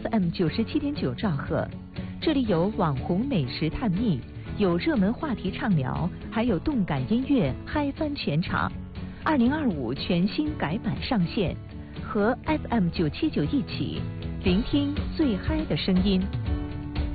FM 97.9兆赫，这里有网红美食探秘，有热门话题畅聊，还有动感音乐嗨翻全场。2025全新改版上线，和 FM 979一起聆听最嗨的声音。